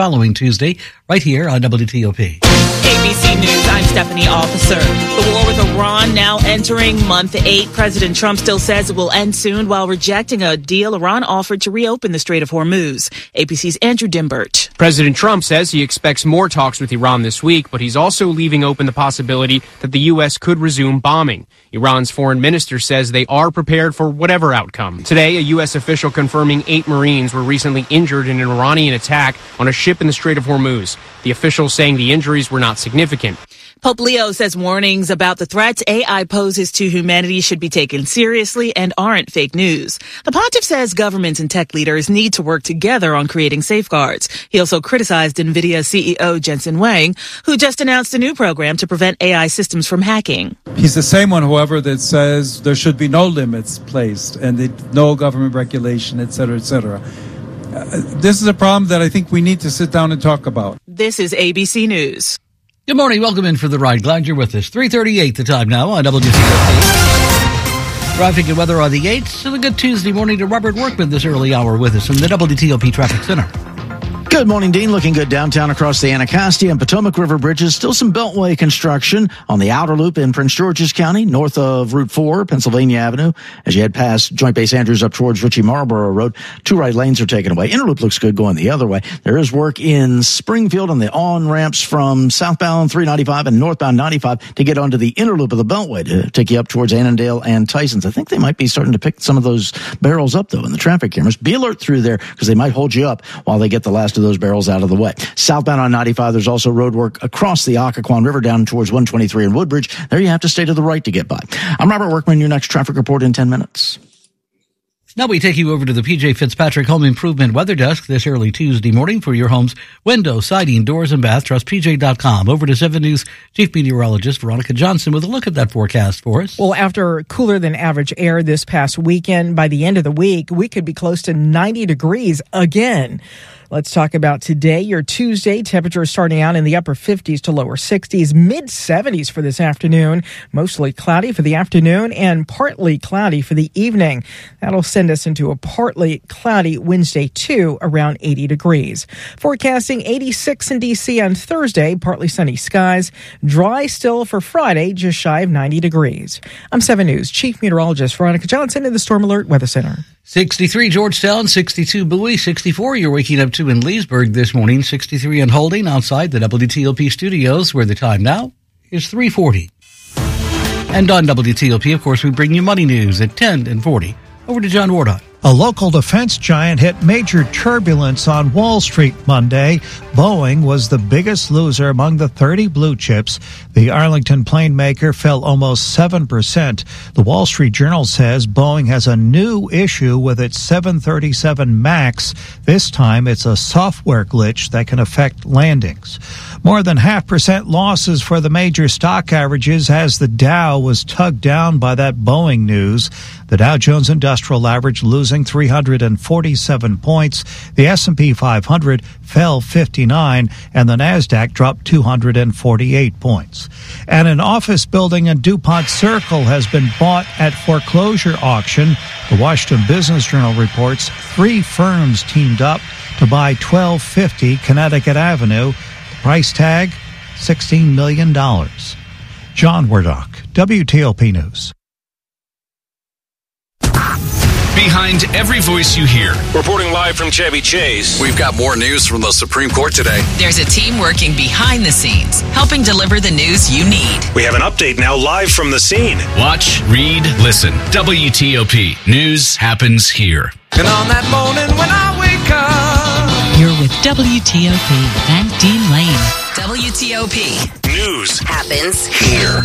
following Tuesday, right here on WTOP. ABC News, I'm Stephanie Officer. The war with Iran now entering month 8. President Trump still says it will end soon while rejecting a deal Iran offered to reopen the Strait of Hormuz. ABC's Andrew Dimbert. President Trump says he expects more talks with Iran this week, but he's also leaving open the possibility that the U.S. could resume bombing. Iran's foreign minister says they are prepared for whatever outcome. Today, a U.S. official confirming 8 Marines were recently injured in an Iranian attack on a ship in the Strait of Hormuz. The official saying the injuries were not significant. Pope Leo says warnings about the threats AI poses to humanity should be taken seriously and aren't fake news. The pontiff says governments and tech leaders need to work together on creating safeguards. He also criticized NVIDIA CEO Jensen Huang, who just announced a new program to prevent AI systems from hacking. He's the same one, however, that says there should be no limits placed and no government regulation, et cetera, et cetera. This is a problem that I think we need to sit down and talk about. This is ABC News. Good morning. Welcome in for the ride. Glad you're with us. 3:38 the time now on WTOP. Traffic and weather on the 8th. And a good Tuesday morning to Robert Workman this early hour with us from the WTOP Traffic Center. Good morning, Dean. Looking good downtown across the Anacostia and Potomac River bridges. Still some Beltway construction on the outer loop in Prince George's County, north of Route 4, Pennsylvania Avenue. As you head past Joint Base Andrews up towards Ritchie Marlboro Road, 2 right lanes are taken away. Inner loop looks good going the other way. There is work in Springfield on the on-ramps from southbound 395 and northbound 95 to get onto the inner loop of the Beltway to take you up towards Annandale and Tysons. I think they might be starting to pick some of those barrels up, though, in the traffic cameras. Be alert through there because they might hold you up while they get the last of those barrels out of the way. Southbound on 95, there's also road work across the Occoquan River down towards 123 in Woodbridge. There you have to stay to the right to get by. I'm Robert Workman, your next traffic report in 10 minutes. Now we take you over to the P.J. Fitzpatrick Home Improvement Weather Desk this early Tuesday morning for your home's window, siding, doors, and bath. Trust PJ.com. Over to 7 News Chief Meteorologist Veronica Johnson with a look at that forecast for us. Well, after cooler than average air this past weekend, by the end of the week, we could be close to 90 degrees again. Let's talk about today, your Tuesday. Temperatures starting out in the upper 50s to lower 60s, mid-70s for this afternoon. Mostly cloudy for the afternoon and partly cloudy for the evening. That'll send us into a partly cloudy Wednesday, too, around 80 degrees. Forecasting 86 in D.C. on Thursday, partly sunny skies. Dry still for Friday, just shy of 90 degrees. I'm 7 News Chief Meteorologist Veronica Johnson in the Storm Alert Weather Center. 63 Georgetown, 62 Bowie, 64 you're waking up to in Leesburg this morning, 63 in Holding outside the WTOP studios where the time now is 3:40. And on WTOP, of course, we bring you money news at 10 and 40. Over to John Wardon. A local defense giant hit major turbulence on Wall Street Monday. Boeing was the biggest loser among the 30 blue chips. The Arlington plane maker fell almost 7%. The Wall Street Journal says Boeing has a new issue with its 737 MAX. This time it's a software glitch that can affect landings. More than 0.5% losses for the major stock averages as the Dow was tugged down by that Boeing news. The Dow Jones Industrial Average losing 347 points. The S&P 500 fell 59, and the Nasdaq dropped 248 points. And an office building in DuPont Circle has been bought at foreclosure auction. The Washington Business Journal reports 3 firms teamed up to buy 1250 Connecticut Avenue. The price tag, $16 million. John Wardock, WTOP News. Behind every voice you hear. Reporting live from Chevy Chase. We've got more news from the Supreme Court today. There's a team working behind the scenes, helping deliver the news you need. We have an update now live from the scene. Watch, read, listen. WTOP. News happens here. And on that morning when I wake up, you're with WTOP and Dean Lane. WTOP. News happens here.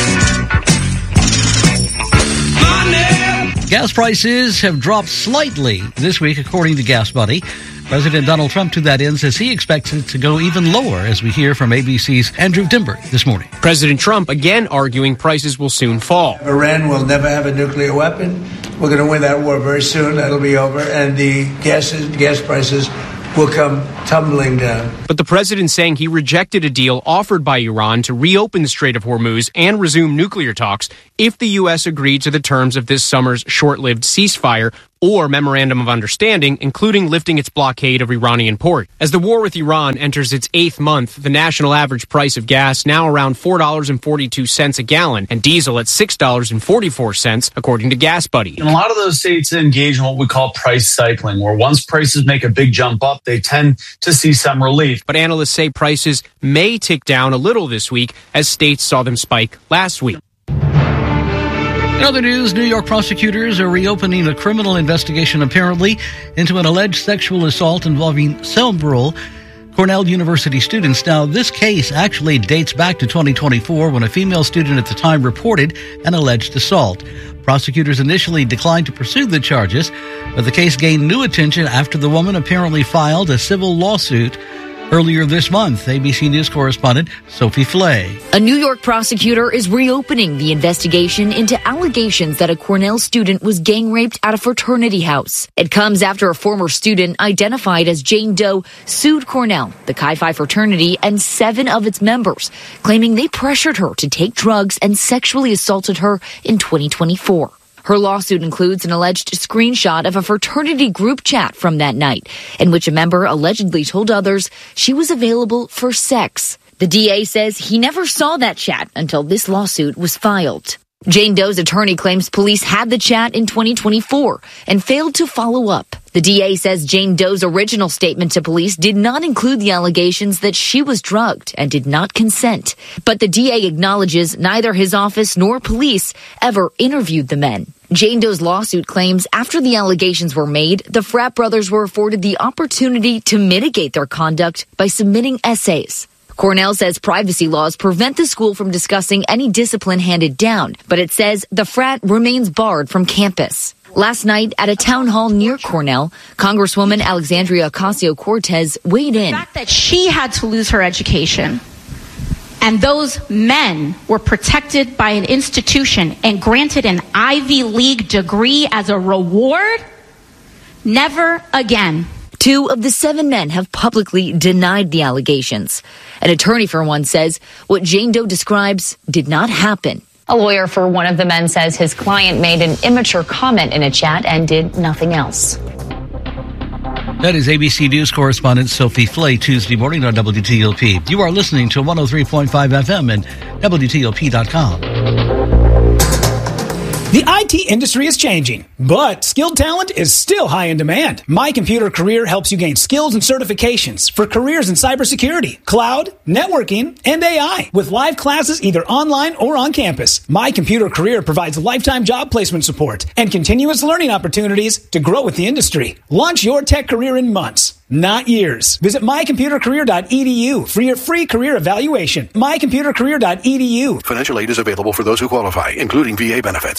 Gas prices have dropped slightly this week, according to Gas Buddy. President Donald Trump, to that end, says he expects it to go even lower, as we hear from ABC's Andrew Dimbert this morning. President Trump again arguing prices will soon fall. Iran will never have a nuclear weapon. We're going to win that war very soon. That'll be over. And the gas prices will come tumbling down. But the president saying he rejected a deal offered by Iran to reopen the Strait of Hormuz and resume nuclear talks if the U.S. agreed to the terms of this summer's short-lived ceasefire or memorandum of understanding, including lifting its blockade of Iranian port. As the war with Iran enters its 8th month, the national average price of gas now around $4.42 a gallon, and diesel at $6.44, according to Gas Buddy. And a lot of those states engage in what we call price cycling, where once prices make a big jump up, they tend to see some relief. But analysts say prices may tick down a little this week as states saw them spike last week. In other news, New York prosecutors are reopening a criminal investigation, apparently, into an alleged sexual assault involving several Cornell University students. Now, this case actually dates back to 2024 when a female student at the time reported an alleged assault. Prosecutors initially declined to pursue the charges, but the case gained new attention after the woman apparently filed a civil lawsuit earlier this month. ABC News correspondent Sophie Flay. A New York prosecutor is reopening the investigation into allegations that a Cornell student was gang raped at a fraternity house. It comes after a former student identified as Jane Doe sued Cornell, the Chi Phi fraternity, and 7 of its members, claiming they pressured her to take drugs and sexually assaulted her in 2024. Her lawsuit includes an alleged screenshot of a fraternity group chat from that night, in which a member allegedly told others she was available for sex. The DA says he never saw that chat until this lawsuit was filed. Jane Doe's attorney claims police had the chat in 2024 and failed to follow up. The DA says Jane Doe's original statement to police did not include the allegations that she was drugged and did not consent. But the DA acknowledges neither his office nor police ever interviewed the men. Jane Doe's lawsuit claims after the allegations were made, the frat brothers were afforded the opportunity to mitigate their conduct by submitting essays. Cornell says privacy laws prevent the school from discussing any discipline handed down, but it says the frat remains barred from campus. Last night at a town hall near Cornell, Congresswoman Alexandria Ocasio-Cortez weighed in. The fact that she had to lose her education and those men were protected by an institution and granted an Ivy League degree as a reward, never again. 2 of the 7 men have publicly denied the allegations. An attorney for one says what Jane Doe describes did not happen. A lawyer for one of the men says his client made an immature comment in a chat and did nothing else. That is ABC News correspondent Sophie Flay, Tuesday morning on WTOP. You are listening to 103.5 FM and WTOP.com. The IT industry is changing, but skilled talent is still high in demand. My Computer Career helps you gain skills and certifications for careers in cybersecurity, cloud, networking, and AI with live classes either online or on campus. My Computer Career provides lifetime job placement support and continuous learning opportunities to grow with the industry. Launch your tech career in months, not years. Visit mycomputercareer.edu for your free career evaluation. mycomputercareer.edu. Financial aid is available for those who qualify, including VA benefits.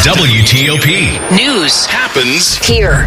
WTOP. News happens here.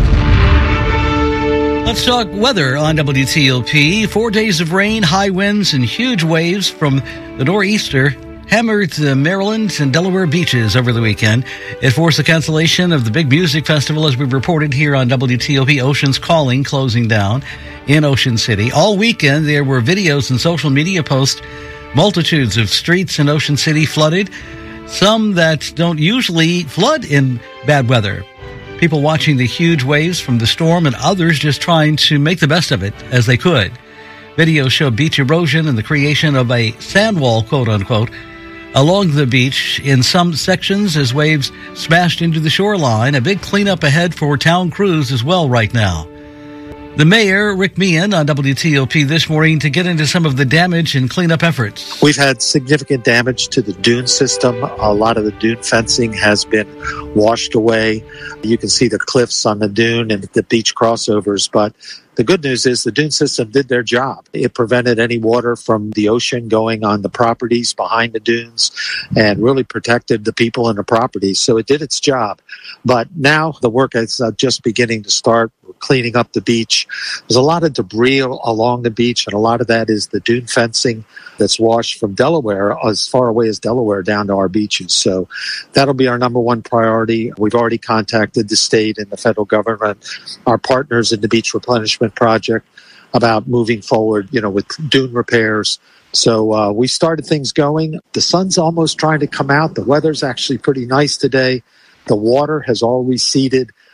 Let's talk weather on WTOP. 4 days of rain, high winds, and huge waves from the nor'easter hammered the Maryland and Delaware beaches over the weekend. It forced the cancellation of the big music festival, as we reported here on WTOP. Ocean's Calling closing down in Ocean City. All weekend, there were videos and social media posts. Multitudes of streets in Ocean City flooded. Some that don't usually flood in bad weather. People watching the huge waves from the storm and others just trying to make the best of it as they could. Videos show beach erosion and the creation of a sand wall, quote unquote, along the beach in some sections as waves smashed into the shoreline. A big cleanup ahead for town crews as well right now. The mayor, Rick Meehan, on WTOP this morning to get into some of the damage and cleanup efforts. We've had significant damage to the dune system. A lot of the dune fencing has been washed away. You can see the cliffs on the dune and the beach crossovers, but the good news is the dune system did their job. It prevented any water from the ocean going on the properties behind the dunes and really protected the people and the properties. So it did its job. But now the work is just beginning to start. We're cleaning up the beach. There's a lot of debris along the beach, and a lot of that is the dune fencing that's washed from Delaware, as far away as Delaware, down to our beaches. So that'll be our number one priority. We've already contacted the state and the federal government, our partners in the Beach Replenishment Project, about moving forward, with dune repairs. So we started things going. The sun's almost trying to come out. The weather's actually pretty nice today. The water has all receded.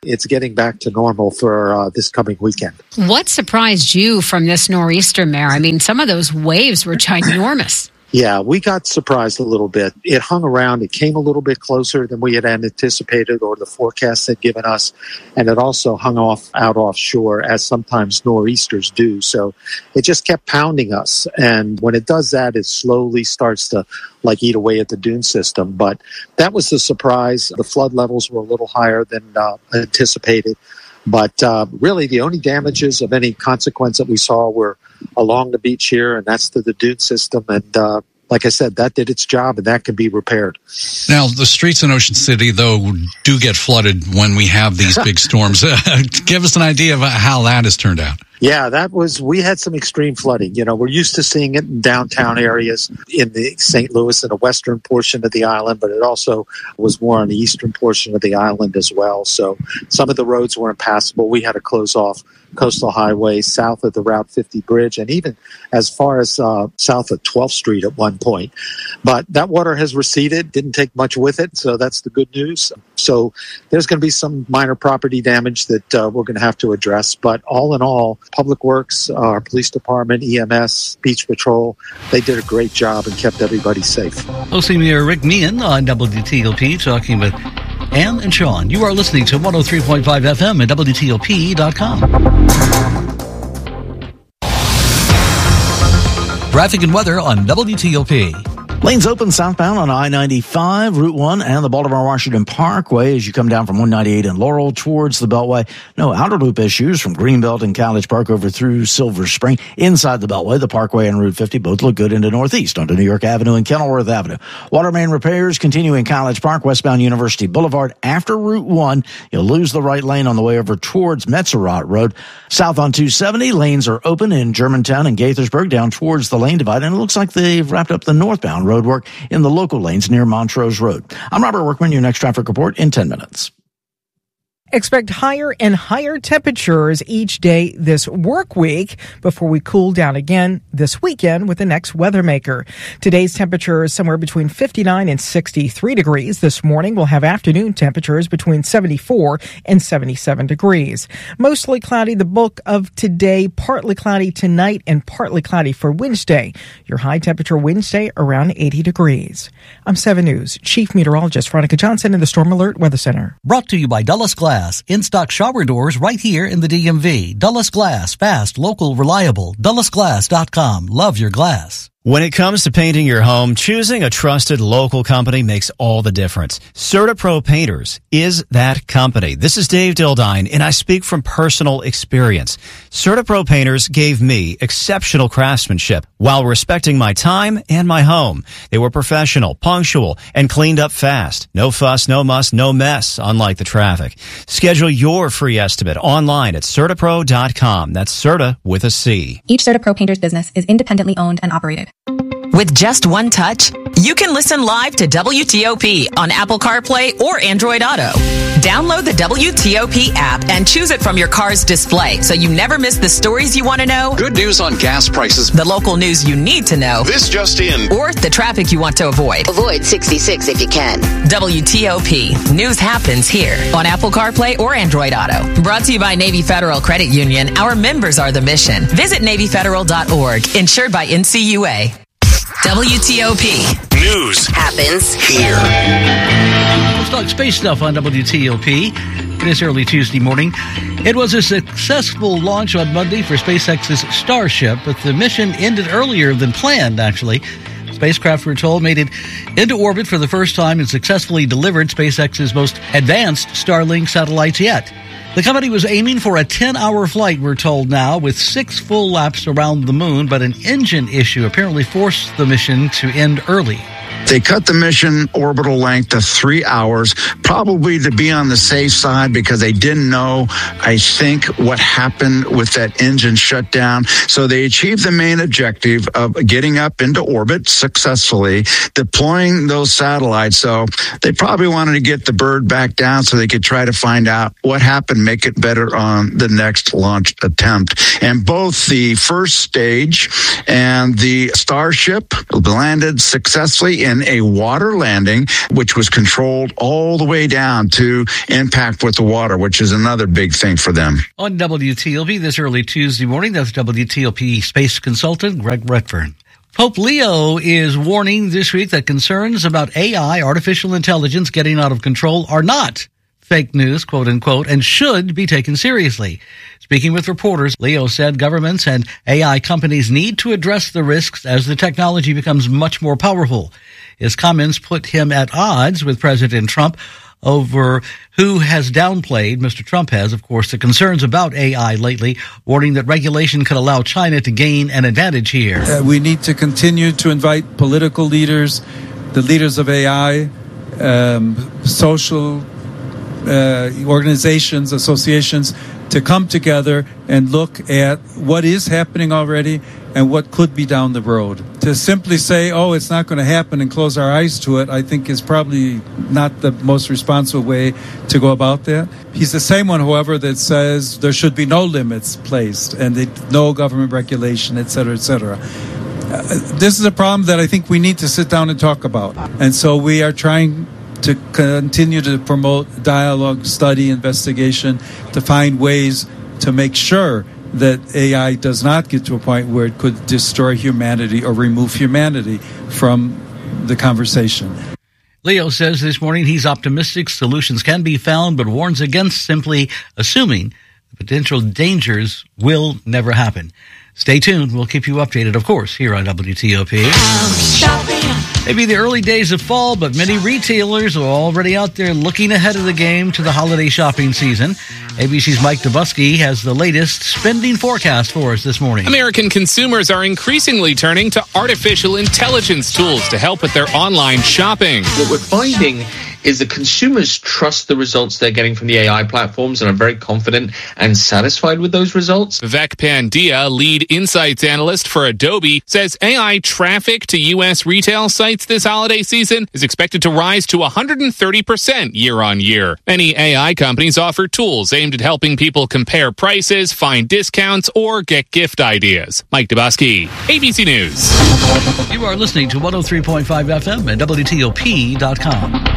it's getting back to normal for this coming weekend. What surprised you from this nor'easter, Mayor? I mean, some of those waves were ginormous. Yeah, we got surprised a little bit. It hung around. It came a little bit closer than we had anticipated or the forecast had given us. And it also hung out offshore, as sometimes nor'easters do. So it just kept pounding us. And when it does that, it slowly starts to eat away at the dune system. But that was the surprise. The flood levels were a little higher than anticipated. But really, the only damages of any consequence that we saw were along the beach here, and that's to the dune system. And like I said, that did its job, and that can be repaired. Now, the streets in Ocean City, though, do get flooded when we have these big storms. Give us an idea of how that has turned out. Yeah, we had some extreme flooding. We're used to seeing it in downtown areas in the St. Louis and the western portion of the island, but it also was more on the eastern portion of the island as well. So some of the roads were impassable. We had to close off coastal highways south of the Route 50 bridge and even as far as south of 12th Street at one point. But that water has receded, didn't take much with it, so that's the good news. So there's going to be some minor property damage that we're going to have to address. But all in all, Public Works, our police department, EMS, Beach Patrol, they did a great job and kept everybody safe. OC Mayor Rick Meehan on WTOP talking with Ann and Sean. You are listening to 103.5 FM at WTOP.com. Traffic and weather on WTOP. Lanes open southbound on I-95, Route 1, and the Baltimore-Washington Parkway as you come down from 198 in Laurel towards the Beltway. No outer loop issues from Greenbelt and College Park over through Silver Spring. Inside the Beltway, the Parkway and Route 50 both look good into Northeast onto New York Avenue and Kenilworth Avenue. Water main repairs continue in College Park, westbound University Boulevard. After Route 1, you'll lose the right lane on the way over towards Metzeroth Road. South on 270, lanes are open in Germantown and Gaithersburg down towards the lane divide, and it looks like they've wrapped up the northbound road work in the local lanes near Montrose Road. I'm Robert Workman, your next traffic report in 10 minutes. Expect higher and higher temperatures each day this work week before we cool down again this weekend with the next weather maker. Today's temperature is somewhere between 59 and 63 degrees. This morning we'll have afternoon temperatures between 74 and 77 degrees. Mostly cloudy the bulk of today, partly cloudy tonight and partly cloudy for Wednesday. Your high temperature Wednesday around 80 degrees. I'm 7 News Chief Meteorologist Veronica Johnson in the Storm Alert Weather Center. Brought to you by Dulles Glass. In-stock shower doors right here in the DMV. Dulles Glass. Fast, local, reliable. DullesGlass.com. Love your glass. When it comes to painting your home, choosing a trusted local company makes all the difference. CertaPro Painters is that company. This is Dave Dildine, and I speak from personal experience. CertaPro Painters gave me exceptional craftsmanship while respecting my time and my home. They were professional, punctual, and cleaned up fast. No fuss, no muss, no mess, unlike the traffic. Schedule your free estimate online at CertaPro.com. That's Certa with a C. Each CertaPro Painters business is independently owned and operated. With just one touch, you can listen live to WTOP on Apple CarPlay or Android Auto. Download the WTOP app and choose it from your car's display so you never miss the stories you want to know. Good news on gas prices. The local news you need to know. This just in. Or the traffic you want to avoid. Avoid 66 if you can. WTOP. News happens here on Apple CarPlay or Android Auto. Brought to you by Navy Federal Credit Union. Our members are the mission. Visit NavyFederal.org. Insured by NCUA. WTOP. News happens here. Let's talk space stuff on WTOP. It is early Tuesday morning. It was a successful launch on Monday for SpaceX's Starship, but the mission ended earlier than planned, actually. Spacecraft, we're told, made it into orbit for the first time and successfully delivered SpaceX's most advanced Starlink satellites yet. The company was aiming for a 10-hour flight, we're told now, with 6 full laps around the moon, but an engine issue apparently forced the mission to end early. They cut the mission orbital length to 3 hours, probably to be on the safe side because they didn't know, I think, what happened with that engine shutdown. So they achieved the main objective of getting up into orbit successfully, deploying those satellites. So they probably wanted to get the bird back down so they could try to find out what happened, make it better on the next launch attempt. And both the first stage and the Starship landed successfully in a water landing, which was controlled all the way down to impact with the water, which is another big thing for them. On WTOP this early Tuesday morning, that's WTOP space consultant Greg Redfern. Pope Leo is warning this week that concerns about AI, artificial intelligence, getting out of control are not fake news, quote unquote, and should be taken seriously. Speaking with reporters, Leo said governments and AI companies need to address the risks as the technology becomes much more powerful. His comments put him at odds with President Trump over who has downplayed, Mr. Trump has, of course, the concerns about AI lately, warning that regulation could allow China to gain an advantage here. We need to continue to invite political leaders, the leaders of AI, social organizations, associations, to come together and look at what is happening already and what could be down the road. To simply say, oh, it's not going to happen and close our eyes to it, I think is probably not the most responsible way to go about that. He's the same one, however, that says there should be no limits placed and no government regulation, et cetera, et cetera. This is a problem that I think we need to sit down and talk about. And so we are trying to continue to promote dialogue, study, investigation, to find ways to make sure that AI does not get to a point where it could destroy humanity or remove humanity from the conversation. Leo says this morning he's optimistic solutions can be found, but warns against simply assuming the potential dangers will never happen. Stay tuned. We'll keep you updated, of course, here on WTOP. Maybe the early days of fall, but many retailers are already out there looking ahead of the game to the holiday shopping season. ABC's Mike Dubusky has the latest spending forecast for us this morning. American consumers are increasingly turning to artificial intelligence tools to help with their online shopping. What we're finding is that consumers trust the results they're getting from the AI platforms and are very confident and satisfied with those results. Vivek Pandya, lead insights analyst for Adobe, says AI traffic to U.S. retail sites this holiday season is expected to rise to 130% year on year. Many AI companies offer tools aimed at helping people compare prices, find discounts, or get gift ideas. Mike Dubusky, ABC News. You are listening to 103.5 FM and WTOP.com.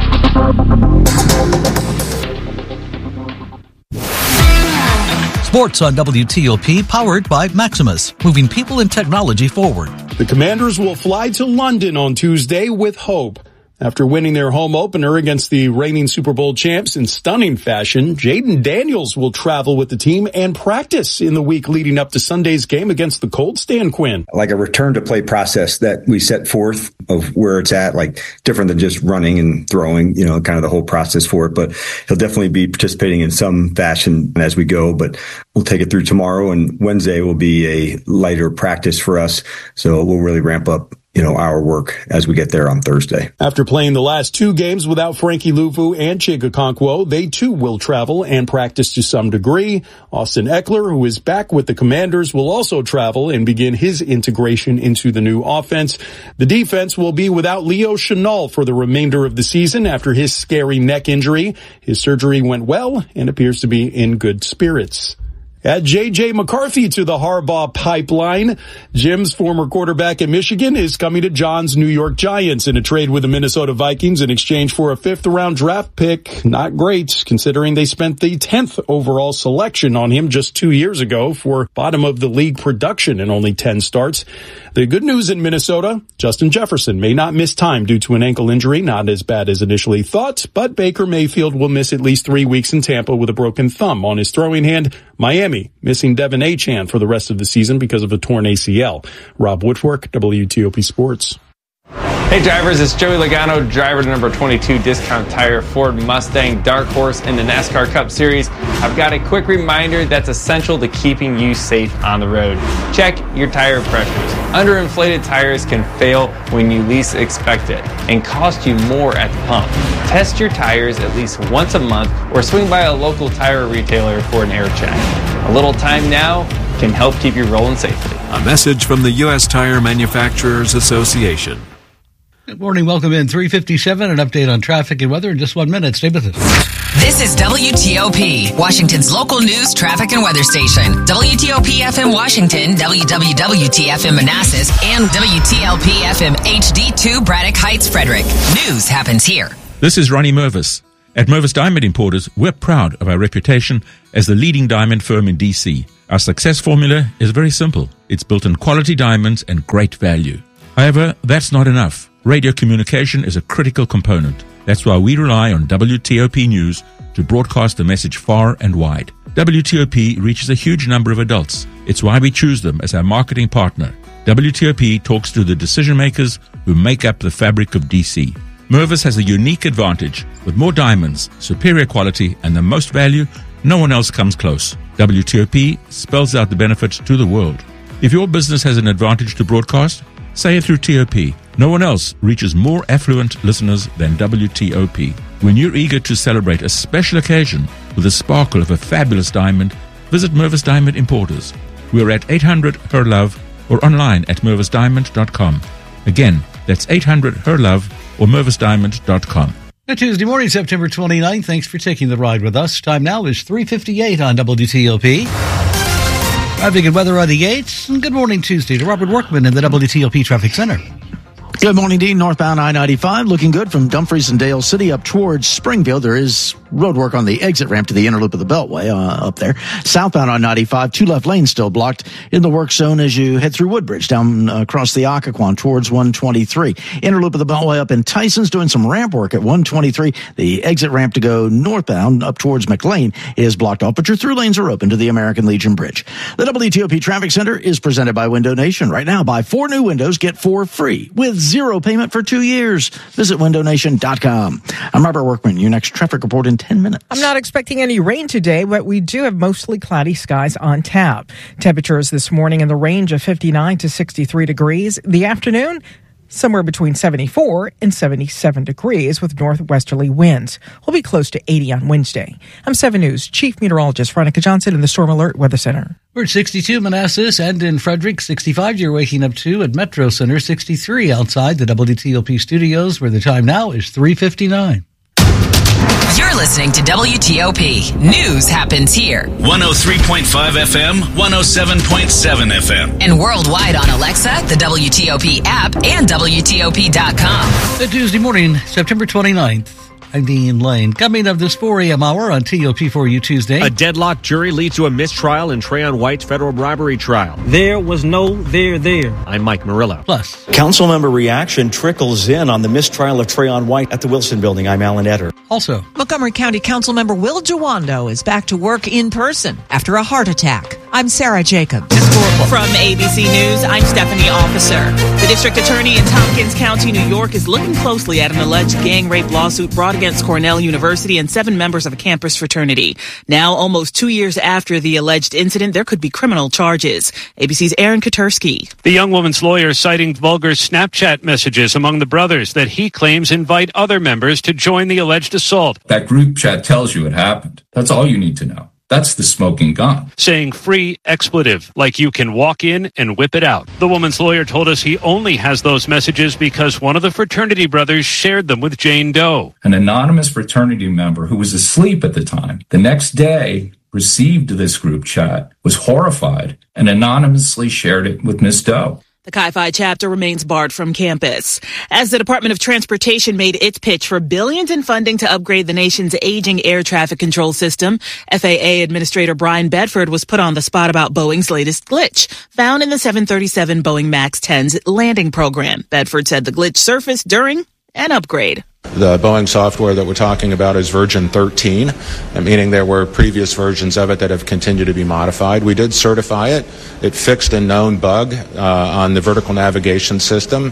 Sports on WTOP, powered by Maximus, moving people and technology forward. The Commanders will fly to London on Tuesday with hope. After winning their home opener against the reigning Super Bowl champs in stunning fashion, Jaden Daniels will travel with the team and practice in the week leading up to Sunday's game against the Colts. Dan Quinn. Like a return to play process that we set forth of where it's at, like different than just running and throwing, kind of the whole process for it. But he'll definitely be participating in some fashion as we go, but we'll take it through tomorrow, and Wednesday will be a lighter practice for us. So we'll really ramp up our work as we get there on Thursday. After playing the last two games without Frankie Luvu and Chig Okonkwo, they too will travel and practice to some degree. Austin Eckler, who is back with the Commanders, will also travel and begin his integration into the new offense. The defense will be without Leo Chenal for the remainder of the season after his scary neck injury. His surgery went well and appears to be in good spirits. Add J.J. McCarthy to the Harbaugh pipeline. Jim's former quarterback at Michigan is coming to John's New York Giants in a trade with the Minnesota Vikings in exchange for a fifth-round draft pick. Not great, considering they spent the 10th overall selection on him just 2 years ago for bottom-of-the-league production in only 10 starts. The good news in Minnesota, Justin Jefferson may not miss time due to an ankle injury, not as bad as initially thought, but Baker Mayfield will miss at least 3 weeks in Tampa with a broken thumb on his throwing hand. Miami missing Devin Achane for the rest of the season because of a torn ACL. Rob Woodfork, WTOP Sports. Hey drivers, it's Joey Logano, driver to number 22 Discount Tire Ford Mustang Dark Horse in the NASCAR Cup Series. I've got a quick reminder that's essential to keeping you safe on the road. Check your tire pressures. Underinflated tires can fail when you least expect it and cost you more at the pump. Test your tires at least once a month or swing by a local tire retailer for an air check. A little time now can help keep you rolling safely. A message from the U.S. Tire Manufacturers Association. Good morning. Welcome in. 3:57, an update on traffic and weather in just 1 minute. Stay with us. This is WTOP, Washington's local news, traffic, and weather station. WTOP FM Washington, WWWT FM Manassas, and WTLP FM HD2 Braddock Heights, Frederick. News happens here. This is Ronnie Mervis. At Mervis Diamond Importers, we're proud of our reputation as the leading diamond firm in D.C. Our success formula is very simple. It's built on quality diamonds and great value. However, that's not enough. Radio communication is a critical component. That's why we rely on WTOP News to broadcast the message far and wide. WTOP reaches a huge number of adults. It's why we choose them as our marketing partner. WTOP talks to the decision makers who make up the fabric of D.C. Mervis has a unique advantage. With more diamonds, superior quality, and the most value, no one else comes close. WTOP spells out the benefits to the world. If your business has an advantage to broadcast, say it through TOP. No one else reaches more affluent listeners than WTOP. When you're eager to celebrate a special occasion with the sparkle of a fabulous diamond, visit Mervis Diamond Importers. We're at 800 Her Love or online at mervisdiamond.com. Again, that's 800 Her Love or mervisdiamond.com. Tuesday morning, September 29th. Thanks for taking the ride with us. Time now is 3:58 on WTOP. Traffic and weather on the 8th. And good morning, Tuesday, to Robert Workman in the WTOP Traffic Center. Good morning, Dean. Northbound I-95 looking good from Dumfries and Dale City up towards Springfield. There is road work on the exit ramp to the inner loop of the Beltway up there. Southbound on 95, two left lanes still blocked in the work zone as you head through Woodbridge down across the Occoquan towards 123. Inner loop of the Beltway up in Tyson's doing some ramp work at 123. The exit ramp to go northbound up towards McLean is blocked off, but your through lanes are open to the American Legion Bridge. The WTOP Traffic Center is presented by Window Nation. Right now, buy 4 new windows, get 4 free with 0 payment for 2 years. Visit windownation.com. I'm Robert Workman. Your next traffic report in 10 minutes. I'm not expecting any rain today, but we do have mostly cloudy skies on tap. Temperatures this morning in the range of 59 to 63 degrees. The afternoon, somewhere between 74 and 77 degrees with northwesterly winds. We'll be close to 80 on Wednesday. I'm 7 News Chief Meteorologist Veronica Johnson in the Storm Alert Weather Center. We're at 62 Manassas and in Frederick, 65 you're waking up to at Metro Center, 63 outside the WTOP studios where the time now is 3:59. You're listening to WTOP. News happens here. 103.5 FM, 107.7 FM. And worldwide on Alexa, the WTOP app, and WTOP.com. The Tuesday morning, September 29th. I'm Dean Lane. Coming up this 4 a.m. hour on TOP for you Tuesday. A deadlocked jury leads to a mistrial in Trayon White's federal bribery trial. There was no there. I'm Mike Murillo. Plus, councilmember reaction trickles in on the mistrial of Trayon White at the Wilson Building. I'm Alan Etter. Also, Montgomery County Councilmember Will Jawando is back to work in person after a heart attack. I'm Sarah Jacobs. From ABC News, I'm Stephanie Officer. The district attorney in Tompkins County, New York, is looking closely at an alleged gang rape lawsuit brought against Cornell University and 7 members of a campus fraternity. Now, almost 2 years after the alleged incident, there could be criminal charges. ABC's Aaron Katersky. The young woman's lawyer citing vulgar Snapchat messages among the brothers that he claims invite other members to join the alleged assault. That group chat tells you it happened. That's all you need to know. That's the smoking gun. Saying free expletive, like you can walk in and whip it out. The woman's lawyer told us he only has those messages because one of the fraternity brothers shared them with Jane Doe. An anonymous fraternity member who was asleep at the time, the next day received this group chat, was horrified, and anonymously shared it with Miss Doe. The Chi Phi chapter remains barred from campus. As the Department of Transportation made its pitch for billions in funding to upgrade the nation's aging air traffic control system, FAA Administrator Brian Bedford was put on the spot about Boeing's latest glitch, found in the 737 Boeing MAX 10's landing program. Bedford said the glitch surfaced during an upgrade. The Boeing software that we're talking about is version 13, meaning there were previous versions of it that have continued to be modified. We did certify it. It fixed a known bug on the vertical navigation system,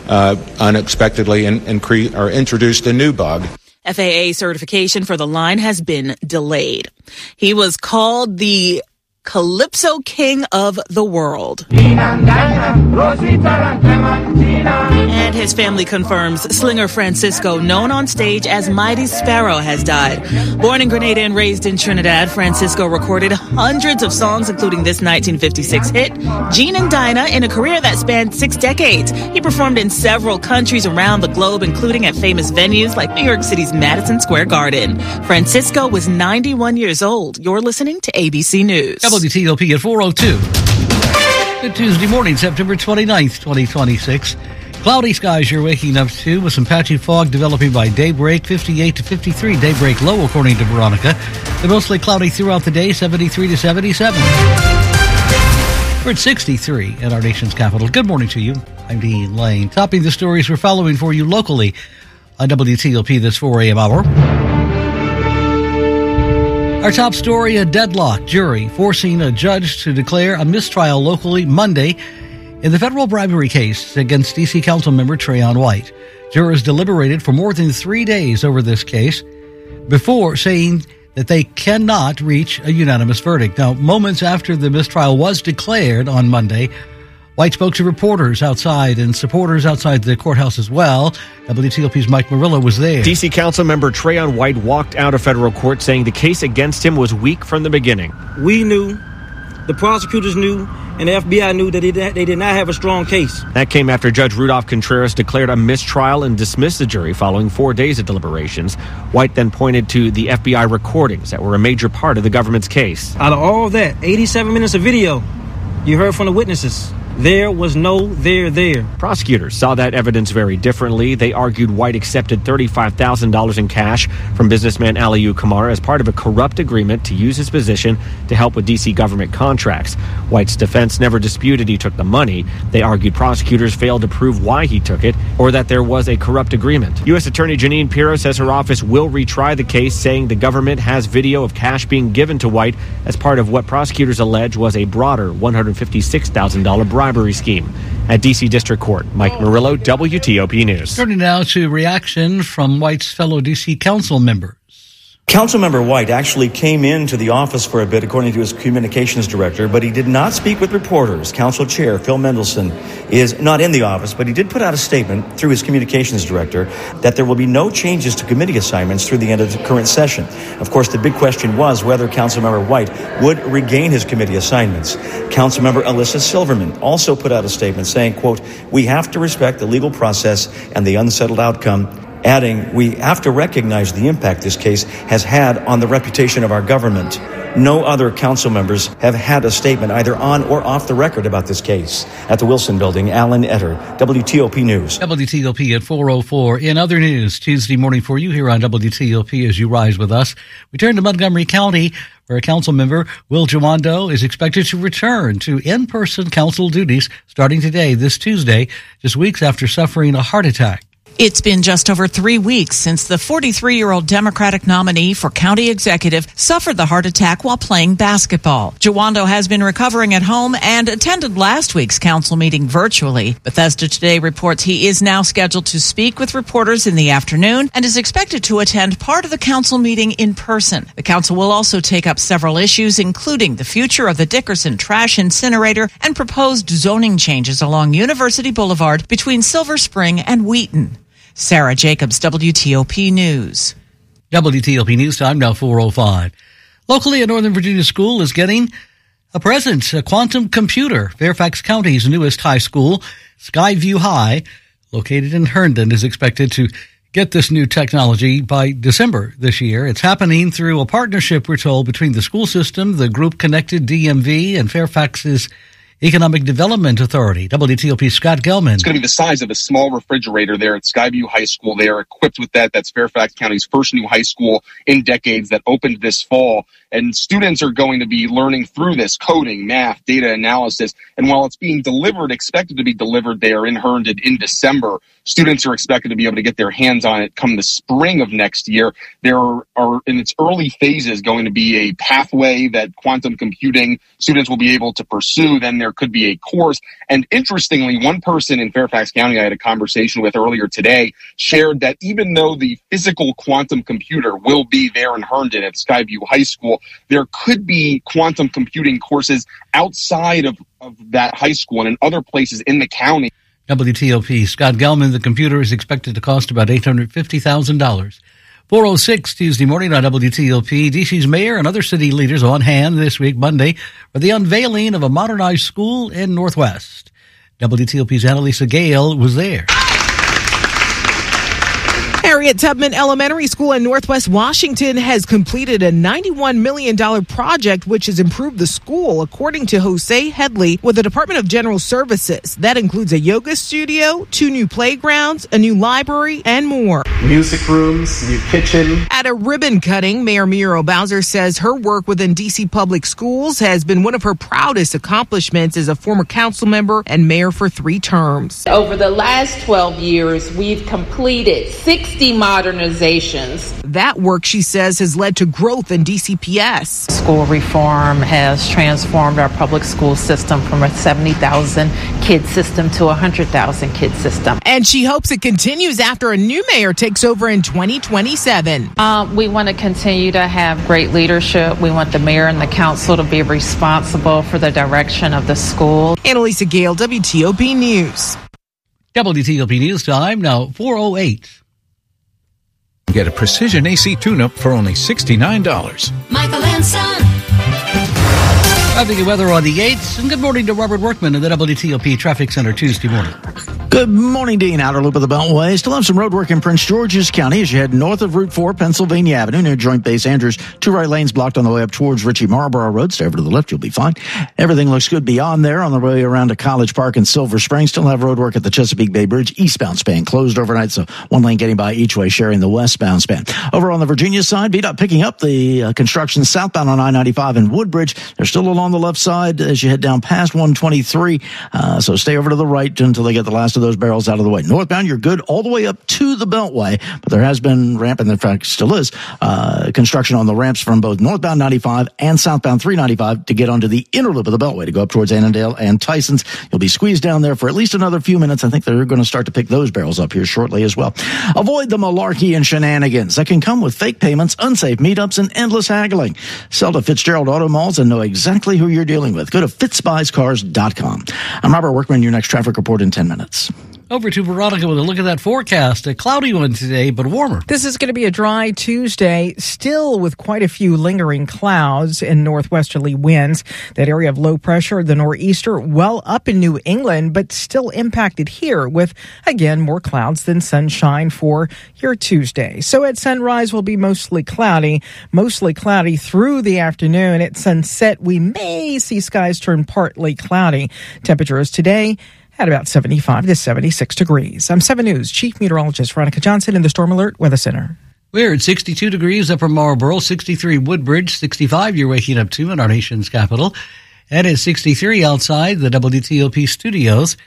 unexpectedly introduced a new bug. FAA certification for the line has been delayed. He was called the Calypso King of the World. And And his family confirms Slinger Francisco, known on stage as Mighty Sparrow, has died. Born in Grenada and raised in Trinidad, Francisco recorded hundreds of songs, including this 1956 hit, Gene and Dinah, in a career that spanned 6 decades. He performed in several countries around the globe, including at famous venues like New York City's Madison Square Garden. Francisco was 91 years old. You're listening to ABC News. WTOP at 4:02. Good Tuesday morning, September 29th, 2026. Cloudy skies you're waking up to with some patchy fog developing by daybreak, 58 to 53. Daybreak low, according to Veronica. They're mostly cloudy throughout the day, 73 to 77. We're at 63 at our nation's capital. Good morning to you. I'm Dean Lane. Topping the stories we're following for you locally on WTOP this 4 a.m. hour. Our top story, a deadlock jury forcing a judge to declare a mistrial locally Monday in the federal bribery case against D.C. Councilmember Trayon White. Jurors deliberated for more than 3 days over this case before saying that they cannot reach a unanimous verdict. Now, moments after the mistrial was declared on Monday, White spoke to reporters outside and supporters outside the courthouse as well. WTOP's Mike Murillo was there. D.C. Councilmember Trayon White walked out of federal court saying the case against him was weak from the beginning. We knew, the prosecutors knew, and the FBI knew that they did not have a strong case. That came after Judge Rudolph Contreras declared a mistrial and dismissed the jury following 4 days of deliberations. White then pointed to the FBI recordings that were a major part of the government's case. Out of all that, 87 minutes of video, you heard from the witnesses. There was no there. Prosecutors saw that evidence very differently. They argued White accepted $35,000 in cash from businessman Aliyu Kamara as part of a corrupt agreement to use his position to help with D.C. government contracts. White's defense never disputed he took the money. They argued prosecutors failed to prove why he took it or that there was a corrupt agreement. U.S. Attorney Janine Pirro says her office will retry the case, saying the government has video of cash being given to White as part of what prosecutors allege was a broader $156,000 bribe. Scheme. At D.C. District Court, Mike Murillo, WTOP News. Turning now to reaction from White's fellow D.C. council members. Councilmember White actually came into the office for a bit, according to his communications director, but he did not speak with reporters. Council Chair Phil Mendelson is not in the office, but he did put out a statement through his communications director that there will be no changes to committee assignments through the end of the current session. Of course, the big question was whether Councilmember White would regain his committee assignments. Councilmember Alyssa Silverman also put out a statement saying, quote, "We have to respect the legal process and the unsettled outcome," adding, "We have to recognize the impact this case has had on the reputation of our government." No other council members have had a statement either on or off the record about this case. At the Wilson Building, Alan Etter, WTOP News. WTOP at 4:04. In other news, Tuesday morning for you here on WTOP as you rise with us. We turn to Montgomery County, where a council member, Will Jawando, is expected to return to in-person council duties starting today, this Tuesday, just weeks after suffering a heart attack. It's been just over 3 weeks since the 43-year-old Democratic nominee for county executive suffered the heart attack while playing basketball. Jawando has been recovering at home and attended last week's council meeting virtually. Bethesda Today reports he is now scheduled to speak with reporters in the afternoon and is expected to attend part of the council meeting in person. The council will also take up several issues, including the future of the Dickerson trash incinerator and proposed zoning changes along University Boulevard between Silver Spring and Wheaton. Sarah Jacobs, WTOP News. WTOP News Time, now 4:05. Locally, a Northern Virginia school is getting a present, a quantum computer. Fairfax County's newest high school, Skyview High, located in Herndon, is expected to get this new technology by December this year. It's happening through a partnership, we're told, between the school system, the group Connected DMV, and Fairfax's Economic Development Authority. WTOP's Scott Gelman. It's going to be the size of a small refrigerator there at Skyview High School. They are equipped with that. That's Fairfax County's first new high school in decades that opened this fall. And students are going to be learning through this coding, math, data analysis. And while it's being delivered, expected to be delivered there in Herndon in December, students are expected to be able to get their hands on it come the spring of next year. There are in its early phases going to be a pathway that quantum computing students will be able to pursue. Then there could be a course. And interestingly, one person in Fairfax County I had a conversation with earlier today shared that even though the physical quantum computer will be there in Herndon at Skyview High School, there could be quantum computing courses outside of that high school and in other places in the county. WTOP, Scott Gelman, the computer is expected to cost about $850,000. 4:06 Tuesday morning on WTOP. DC's mayor and other city leaders on hand this week, Monday, for the unveiling of a modernized school in Northwest. WTOP's Annalisa Gale was there. Harriet Tubman Elementary School in Northwest Washington has completed a $91 million project, which has improved the school, according to Jose Headley with the Department of General Services. That includes a yoga studio, 2 new playgrounds, a new library, and more. Music rooms, new kitchen. At a ribbon cutting, Mayor Muriel Bowser says her work within D.C. Public Schools has been one of her proudest accomplishments as a former council member and mayor for 3 terms. Over the last 12 years, we've completed 60 modernizations. That work, she says, has led to growth in DCPS. School reform has transformed our public school system from a 70,000 kid system to a 100,000 kid system. And she hopes it continues after a new mayor takes over in 2027. We want to continue to have great leadership. We want the mayor and the council to be responsible for the direction of the school. Annalisa Gale, WTOP News. WTOP News time, now 4:08. Get a precision AC tune-up for only $69. Michael and Son. Traffic and weather on the 8th. And good morning to Robert Workman in the WTOP Traffic Center Tuesday morning. Good morning, Dean. Outer loop of the Beltway. Still have some road work in Prince George's County as you head north of Route 4, Pennsylvania Avenue, near Joint Base Andrews. 2 right lanes blocked on the way up towards Ritchie Marlboro Road. Stay over to the left, you'll be fine. Everything looks good beyond there on the way around to College Park and Silver Spring. Still have road work at the Chesapeake Bay Bridge, eastbound span closed overnight, so 1 lane getting by each way, sharing the westbound span. Over on the Virginia side, VDOT picking up the construction southbound on I-95 in Woodbridge. They're still along the left side as you head down past 123, so stay over to the right until they get the last of those barrels out of the way. Northbound, you're good all the way up to the Beltway, but there has been ramp, and in fact still is, construction on the ramps from both northbound 95 and southbound 395 to get onto the inner loop of the Beltway to go up towards Annandale and Tysons. You'll be squeezed down there for at least another few minutes. I think they're going to start to pick those barrels up here shortly as well. Avoid the malarkey and shenanigans that can come with fake payments, unsafe meetups, and endless haggling. Sell to Fitzgerald Auto Malls and know exactly who you're dealing with. Go to fitzbuyscars.com. I'm Robert Workman, your next traffic report in 10 minutes. Over to Veronica with a look at that forecast. A cloudy one today, but warmer. This is going to be a dry Tuesday, still with quite a few lingering clouds and northwesterly winds. That area of low pressure, the nor'easter, well up in New England, but still impacted here with, again, more clouds than sunshine for your Tuesday. So at sunrise, will be mostly cloudy through the afternoon. At sunset, we may see skies turn partly cloudy. Temperatures today at about 75 to 76 degrees. I'm 7 News Chief Meteorologist Veronica Johnson in the Storm Alert Weather Center. We're at 62 degrees upper Marlboro, 63 Woodbridge, 65 you're waking up to in our nation's capital, and it's 63 outside the WTOP studios.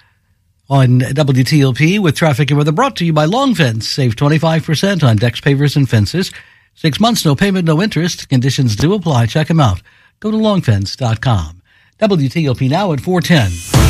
On WTOP with traffic and weather brought to you by Long Fence. Save 25% on decks, pavers, and fences. 6 months, no payment, no interest. Conditions do apply. Check them out. Go to longfence.com. WTOP now at 4:10.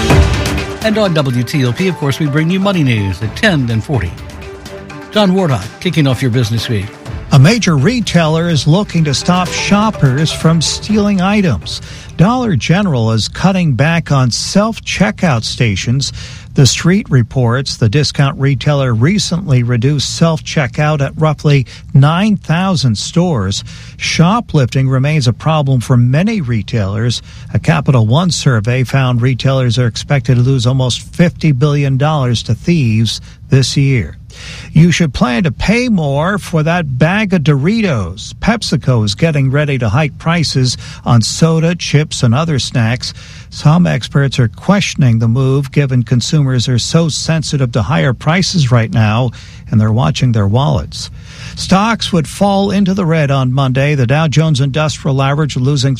And on WTOP, of course, we bring you money news at 10 and 40. John Wardock, kicking off your business week. A major retailer is looking to stop shoppers from stealing items. Dollar General is cutting back on self-checkout stations. The Street reports the discount retailer recently reduced self-checkout at roughly 9,000 stores. Shoplifting remains a problem for many retailers. A Capital One survey found retailers are expected to lose almost $50 billion to thieves this year. You should plan to pay more for that bag of Doritos. PepsiCo is getting ready to hike prices on soda, chips, and other snacks. Some experts are questioning the move given consumers are so sensitive to higher prices right now and they're watching their wallets. Stocks would fall into the red on Monday. The Dow Jones Industrial Average losing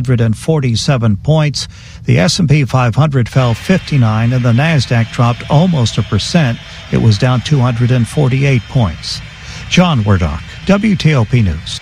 347 points. The S&P 500 fell 59 and the Nasdaq dropped almost 1%. It was down 248 points. John Wardock, WTOP News.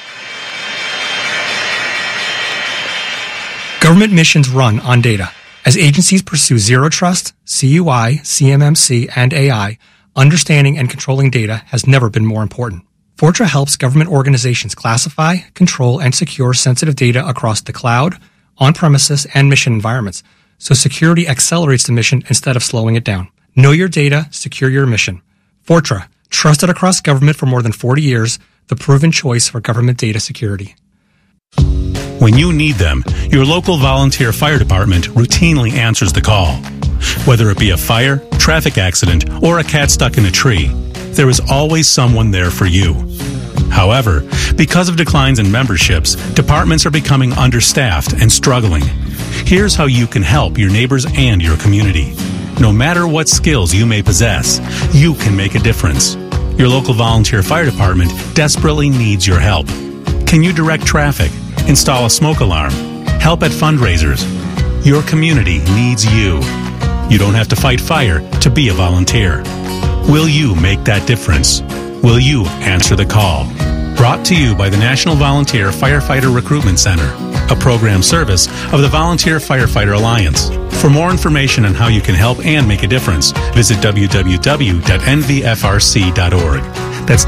Government missions run on data. As agencies pursue Zero Trust, CUI, CMMC, and AI, understanding and controlling data has never been more important. Fortra helps government organizations classify, control, and secure sensitive data across the cloud, on-premises, and mission environments, so security accelerates the mission instead of slowing it down. Know your data, secure your mission. Fortra, trusted across government for more than 40 years, the proven choice for government data security. When you need them, your local volunteer fire department routinely answers the call. Whether it be a fire, traffic accident, or a cat stuck in a tree, there is always someone there for you. However, because of declines in memberships, departments are becoming understaffed and struggling. Here's how you can help your neighbors and your community. No matter what skills you may possess, you can make a difference. Your local volunteer fire department desperately needs your help. Can you direct traffic, install a smoke alarm, help at fundraisers? Your community needs you. You don't have to fight fire to be a volunteer. Will you make that difference? Will you answer the call? Brought to you by the National Volunteer Firefighter Recruitment Center, a program service of the Volunteer Firefighter Alliance. For more information on how you can help and make a difference, visit www.nvfrc.org. That's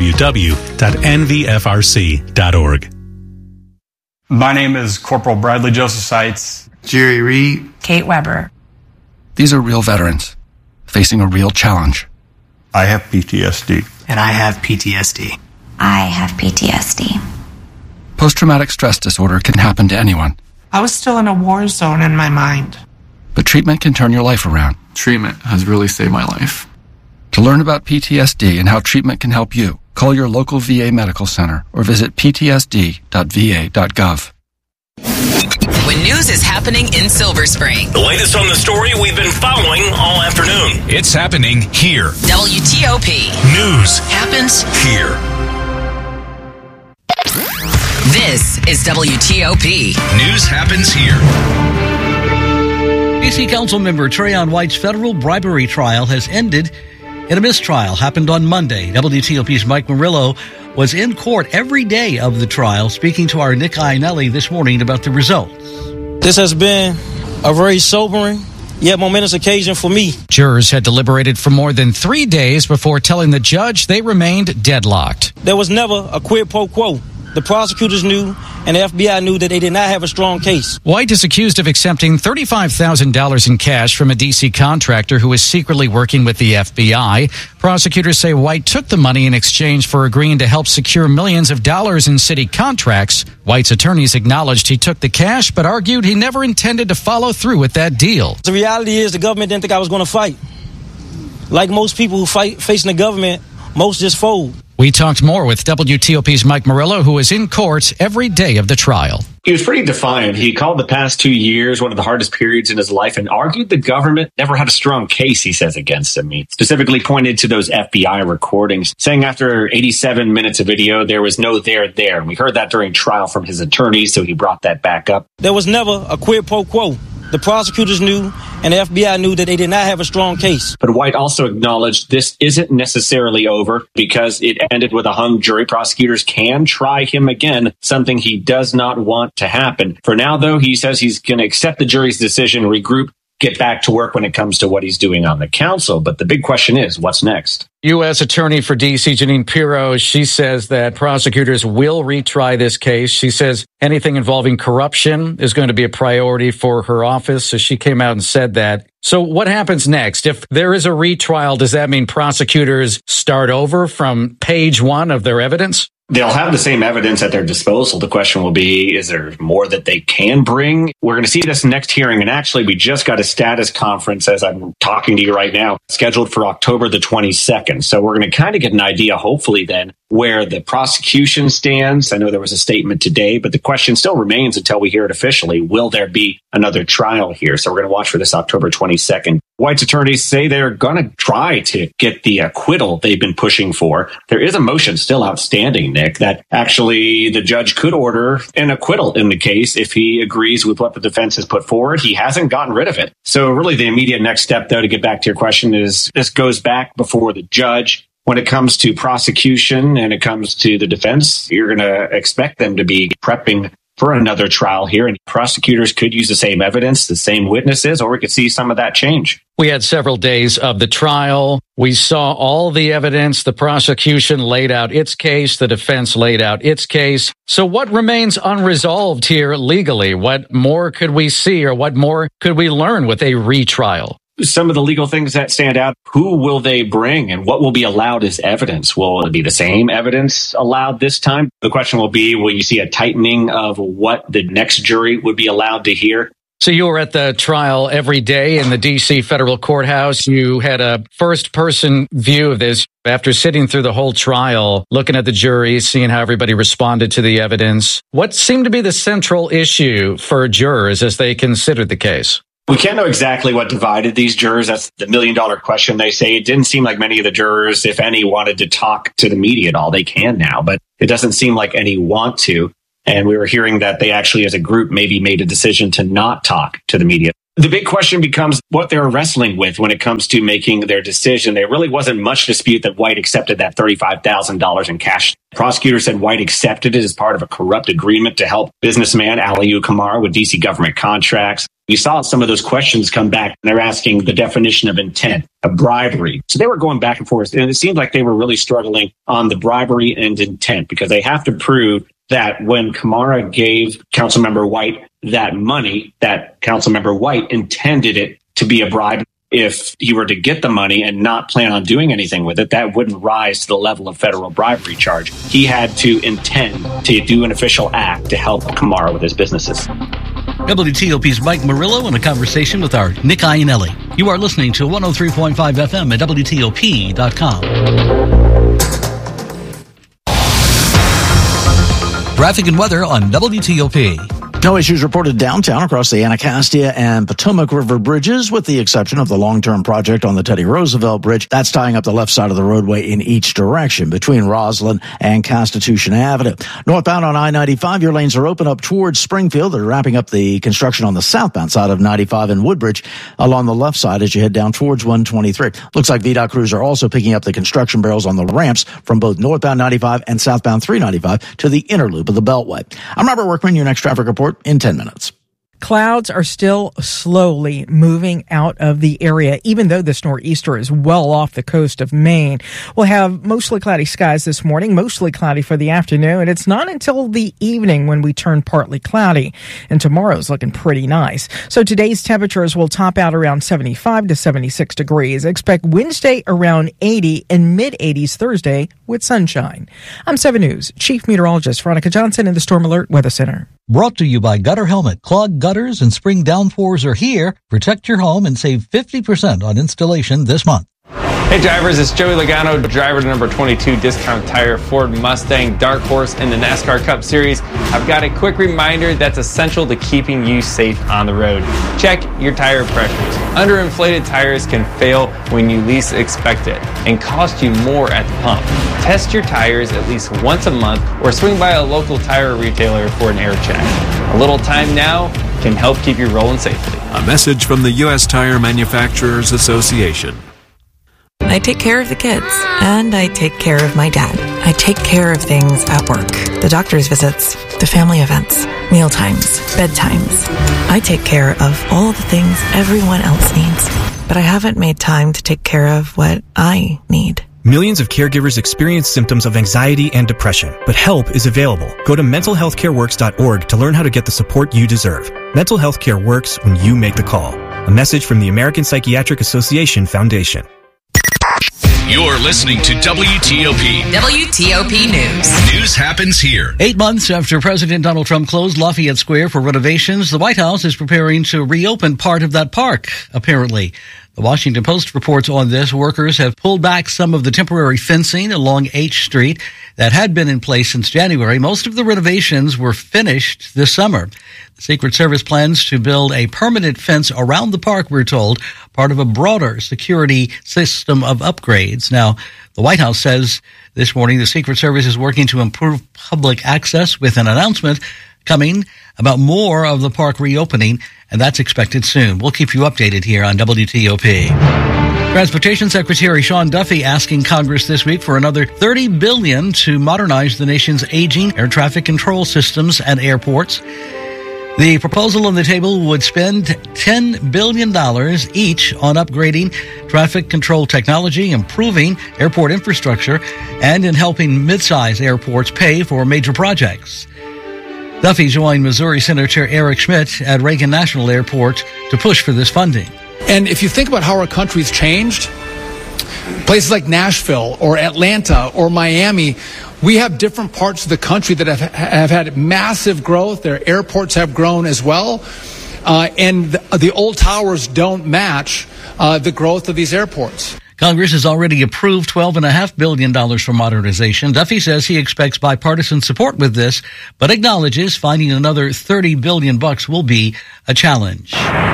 www.nvfrc.org. My name is Corporal Bradley Joseph Seitz. Jerry Reed. Kate Weber. These are real veterans facing a real challenge. I have PTSD. And I have PTSD. I have PTSD. Post-traumatic stress disorder can happen to anyone. I was still in a war zone in my mind. But treatment can turn your life around. Treatment has really saved my life. To learn about PTSD and how treatment can help you, call your local VA medical center or visit ptsd.va.gov. When news is happening in Silver Spring. The latest on the story we've been following all afternoon. It's happening here. WTOP. News happens here. This is WTOP. News happens here. D.C. Council member Trayon White's federal bribery trial has ended in a mistrial. Happened on Monday. WTOP's Mike Murillo was in court every day of the trial, speaking to our Nick Iannelli this morning about the results. This has been a very sobering yet momentous occasion for me. Jurors had deliberated for more than 3 days before telling the judge they remained deadlocked. There was never a quid pro quo. The prosecutors knew and the FBI knew that they did not have a strong case. White is accused of accepting $35,000 in cash from a D.C. contractor who was secretly working with the FBI. Prosecutors say White took the money in exchange for agreeing to help secure millions of dollars in city contracts. White's attorneys acknowledged he took the cash, but argued he never intended to follow through with that deal. The reality is the government didn't think I was going to fight. Like most people who fight facing the government, most just fold. We talked more with WTOP's Mike Murillo, who was in court every day of the trial. He was pretty defiant. He called the past 2 years one of the hardest periods in his life and argued the government never had a strong case, he says, against him. He specifically pointed to those FBI recordings, saying after 87 minutes of video, there was no there. And we heard that during trial from his attorneys, so he brought that back up. There was never a quid pro quo. The prosecutors knew and the FBI knew that they did not have a strong case. But White also acknowledged this isn't necessarily over because it ended with a hung jury. Prosecutors can try him again, something he does not want to happen. For now, though, he says he's going to accept the jury's decision, regroup, get back to work when it comes to what he's doing on the council. But the big question is, what's next? U.S. Attorney for D.C., Jeanine Pirro, she says that prosecutors will retry this case. She says anything involving corruption is going to be a priority for her office. So she came out and said that. So what happens next? If there is a retrial, does that mean prosecutors start over from page one of their evidence? They'll have the same evidence at their disposal. The question will be, is there more that they can bring? We're going to see this next hearing. And actually, we just got a status conference as I'm talking to you right now, scheduled for October the 22nd. So we're going to kind of get an idea, hopefully, then, where the prosecution stands. I know there was a statement today, but the question still remains until we hear it officially. Will there be another trial here? So we're going to watch for this October 22nd. White's attorneys say they're going to try to get the acquittal they've been pushing for. There is a motion still outstanding, Nick, that actually the judge could order an acquittal in the case if he agrees with what the defense has put forward. He hasn't gotten rid of it. So really the immediate next step, though, to get back to your question is this goes back before the judge. When it comes to prosecution and it comes to the defense, you're going to expect them to be prepping for another trial here, and prosecutors could use the same evidence, the same witnesses, or we could see some of that change. We had several days of the trial. We saw all the evidence. The prosecution laid out its case. The defense laid out its case. So what remains unresolved here legally? What more could we see, or what more could we learn with a retrial? Some of the legal things that stand out, who will they bring and what will be allowed as evidence? Will it be the same evidence allowed this time? The question will be, will you see a tightening of what the next jury would be allowed to hear? So you were at the trial every day in the D.C. federal courthouse. You had a first-person view of this after sitting through the whole trial, looking at the jury, seeing how everybody responded to the evidence. What seemed to be the central issue for jurors as they considered the case? We can't know exactly what divided these jurors. That's the million-dollar question, they say. It didn't seem like many of the jurors, if any, wanted to talk to the media at all. They can now, but it doesn't seem like any want to. And we were hearing that they actually, as a group, maybe made a decision to not talk to the media. The big question becomes what they're wrestling with when it comes to making their decision. There really wasn't much dispute that White accepted that $35,000 in cash. Prosecutors said White accepted it as part of a corrupt agreement to help businessman Aliyu Kamara with D.C. government contracts. We saw some of those questions come back, and they're asking the definition of intent, of bribery. So they were going back and forth, and it seemed like they were really struggling on the bribery and intent, because they have to prove that when Kamara gave Councilmember White that money, that Councilmember White intended it to be a bribe. If he were to get the money and not plan on doing anything with it, that wouldn't rise to the level of federal bribery charge. He had to intend to do an official act to help Kamara with his businesses. WTOP's Mike Murillo in a conversation with our Nick Iannelli. You are listening to 103.5 FM at WTOP.com. Traffic and weather on WTOP. No issues reported downtown across the Anacostia and Potomac River bridges, with the exception of the long-term project on the Teddy Roosevelt Bridge. That's tying up the left side of the roadway in each direction between Roslyn and Constitution Avenue. Northbound on I-95, your lanes are open up towards Springfield. They're wrapping up the construction on the southbound side of 95 in Woodbridge along the left side as you head down towards 123. Looks like VDOT crews are also picking up the construction barrels on the ramps from both northbound 95 and southbound 395 to the inner loop of the Beltway. I'm Robert Workman, your next traffic report in 10 minutes. Clouds are still slowly moving out of the area, even though this nor'easter is well off the coast of Maine. We'll have mostly cloudy skies this morning, mostly cloudy for the afternoon, and it's not until the evening when we turn partly cloudy. And tomorrow's looking pretty nice. So today's temperatures will top out around 75 to 76 degrees. Expect Wednesday around 80 and mid-80s Thursday with sunshine. I'm 7 News Chief Meteorologist Veronica Johnson in the Storm Alert Weather Center. Brought to you by Gutter Helmet. Clogged gutters and spring downpours are here. Protect your home and save 50% on installation this month. Hey drivers, it's Joey Logano, driver to number 22 Discount Tire Ford Mustang Dark Horse in the NASCAR Cup Series. I've got a quick reminder that's essential to keeping you safe on the road. Check your tire pressures. Underinflated tires can fail when you least expect it and cost you more at the pump. Test your tires at least once a month or swing by a local tire retailer for an air check. A little time now can help keep you rolling safely. A message from the U.S. Tire Manufacturers Association. I take care of the kids, and I take care of my dad. I take care of things at work, the doctor's visits, the family events, meal times, bedtimes. I take care of all the things everyone else needs, but I haven't made time to take care of what I need. Millions of caregivers experience symptoms of anxiety and depression, but help is available. Go to mentalhealthcareworks.org to learn how to get the support you deserve. Mental health care works when you make the call. A message from the American Psychiatric Association Foundation. You're listening to WTOP. WTOP News. News happens here. 8 months after President Donald Trump closed Lafayette Square for renovations, the White House is preparing to reopen part of that park, apparently. The Washington Post reports on this. Workers have pulled back some of the temporary fencing along H Street that had been in place since January. Most of the renovations were finished this summer. The Secret Service plans to build a permanent fence around the park, we're told, part of a broader security system of upgrades. Now, the White House says this morning the Secret Service is working to improve public access with an announcement coming about more of the park reopening, and that's expected soon. We'll keep you updated here on WTOP. Transportation Secretary Sean Duffy asking Congress this week for another $30 billion to modernize the nation's aging air traffic control systems and airports. The proposal on the table would spend $10 billion each on upgrading traffic control technology, improving airport infrastructure, and in helping mid-size airports pay for major projects. Duffy joined Missouri Senator Eric Schmidt at Reagan National Airport to push for this funding. And if you think about how our country's changed, places like Nashville or Atlanta or Miami, we have different parts of the country that have had massive growth. Their airports have grown as well. And the old towers don't match the growth of these airports. Congress has already approved $12.5 billion for modernization. Duffy says he expects bipartisan support with this, but acknowledges finding another $30 billion will be a challenge.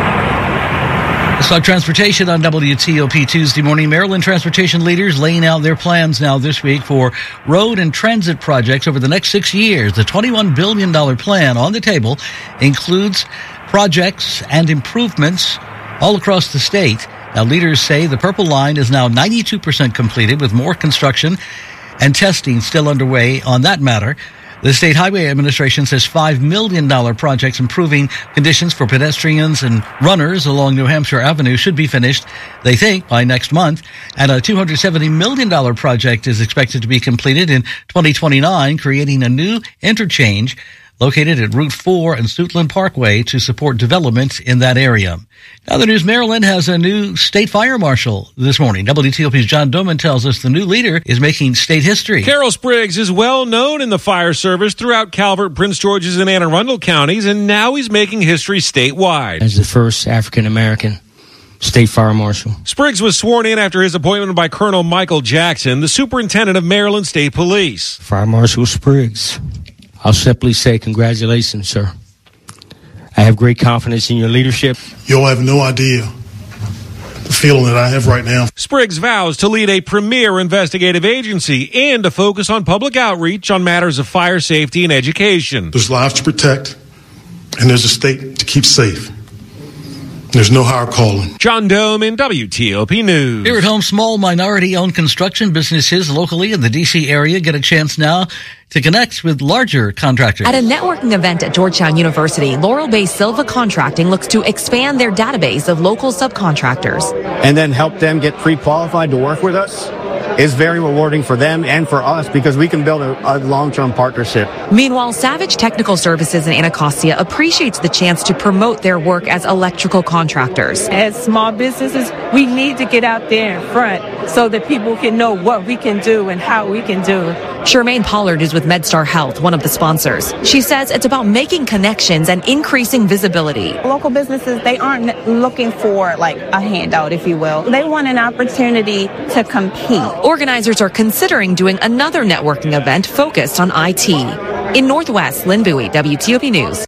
Let's talk transportation on WTOP Tuesday morning. Maryland transportation leaders laying out their plans now this week for road and transit projects over the next 6 years. The $21 billion plan on the table includes projects and improvements all across the state. Now, leaders say the Purple Line is now 92% completed, with more construction and testing still underway on that matter. The State Highway Administration says $5 million projects improving conditions for pedestrians and runners along New Hampshire Avenue should be finished, they think, by next month. And a $270 million project is expected to be completed in 2029, creating a new interchange located at Route 4 and Suitland Parkway to support development in that area. Now, the news, Maryland has a new state fire marshal this morning. WTOP's John Doman tells us the new leader is making state history. Carol Spriggs is well known in the fire service throughout Calvert, Prince George's, and Anne Arundel counties, and now he's making history statewide. As the first African-American state fire marshal. Spriggs was sworn in after his appointment by Colonel Michael Jackson, the superintendent of Maryland State Police. Fire Marshal Spriggs, I'll simply say congratulations, sir. I have great confidence in your leadership. You'll have no idea the feeling that I have right now. Spriggs vows to lead a premier investigative agency and to focus on public outreach on matters of fire safety and education. There's lives to protect, and there's a state to keep safe. There's no higher calling. John Doman, WTOP News. Here at home, small minority-owned construction businesses locally in the D.C. area get a chance now to connect with larger contractors. At a networking event at Georgetown University, Laurel Bay Silva Contracting looks to expand their database of local subcontractors. And then help them get pre-qualified to work with us is very rewarding for them and for us because we can build a long-term partnership. Meanwhile, Savage Technical Services in Anacostia appreciates the chance to promote their work as electrical contractors. As small businesses, we need to get out there in front so that people can know what we can do and how we can do it. Charmaine Pollard is with MedStar Health, one of the sponsors. She says it's about making connections and increasing visibility. Local businesses, they aren't looking for like a handout, if you will. They want an opportunity to compete. Organizers are considering doing another networking event focused on IT. In Northwest, Lynn Bowie, WTOP News.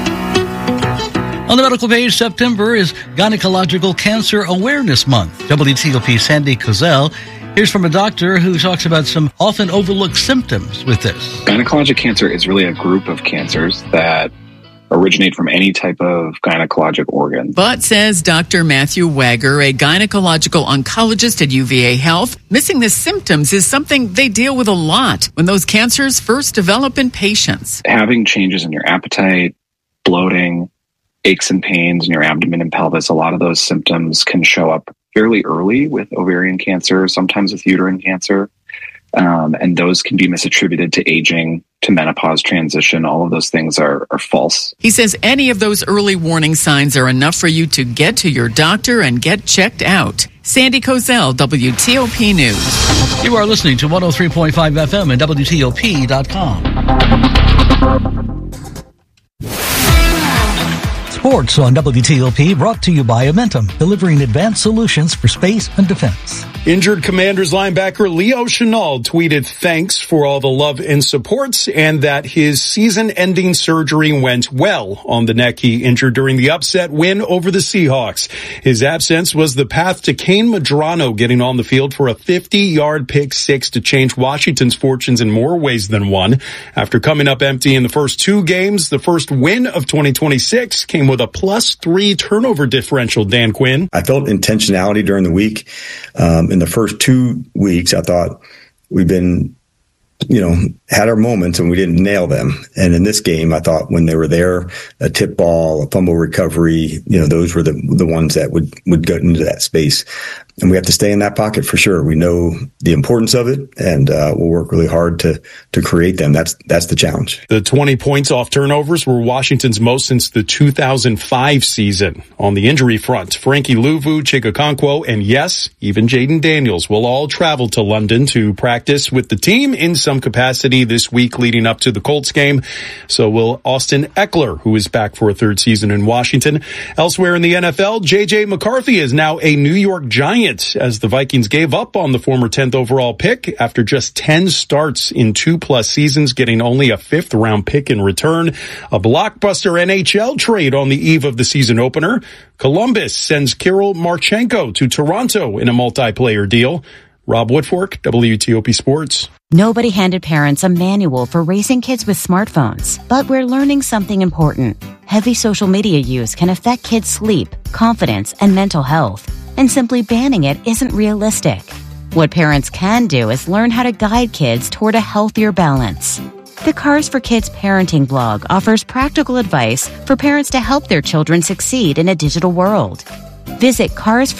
On the medical page, September is Gynecological Cancer Awareness Month. WTOP's Sandy Kozel here's from a doctor who talks about some often overlooked symptoms with this. Gynecologic cancer is really a group of cancers that originate from any type of gynecologic organ. But, says Dr. Matthew Wagger, a gynecological oncologist at UVA Health, missing the symptoms is something they deal with a lot when those cancers first develop in patients. Having changes in your appetite, bloating, aches and pains in your abdomen and pelvis, a lot of those symptoms can show up fairly early with ovarian cancer, sometimes with uterine cancer. And those can be misattributed to aging, to menopause transition. All of those things are false. He says any of those early warning signs are enough for you to get to your doctor and get checked out. Sandy Kozel, WTOP News. You are listening to 103.5 FM and WTOP.com. Sports on WTOP, brought to you by Amentum, delivering advanced solutions for space and defense. Injured Commanders linebacker Leo Chenal tweeted thanks for all the love and support and that his season-ending surgery went well on the neck he injured during the upset win over the Seahawks. His absence was the path to Kane Medrano getting on the field for a 50-yard pick six to change Washington's fortunes in more ways than one. After coming up empty in the first two games, the first win of 2026 came with with a +3 turnover differential, Dan Quinn. I felt intentionality during the week. In the first 2 weeks, I thought we've been, had our moments and we didn't nail them. And in this game, I thought when they were there, a tip ball, a fumble recovery, those were the ones that would go into that space. And we have to stay in that pocket for sure. We know the importance of it, and we'll work really hard to create them. That's the challenge. The 20 points off turnovers were Washington's most since the 2005 season. On the injury front, Frankie Luvu, Chig Okonkwo, and yes, even Jaden Daniels will all travel to London to practice with the team in some capacity this week leading up to the Colts game. So will Austin Eckler, who is back for a third season in Washington. Elsewhere in the NFL, J.J. McCarthy is now a New York Giant, as the Vikings gave up on the former 10th overall pick after just 10 starts in 2+ seasons, getting only a 5th round pick in return. A blockbuster NHL trade on the eve of the season opener. Columbus sends Kirill Marchenko to Toronto in a multiplayer deal. Rob Woodfork, WTOP Sports. Nobody handed parents a manual for raising kids with smartphones, but we're learning something important. Heavy social media use can affect kids' sleep, confidence, and mental health, and simply banning it isn't realistic. What parents can do is learn how to guide kids toward a healthier balance. The Cars for Kids parenting blog offers practical advice for parents to help their children succeed in a digital world. Visit